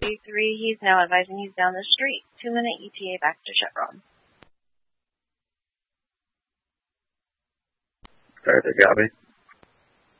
B3, he's now advising he's down the street. 2-minute ETA back to Chevron. Perfect, copy.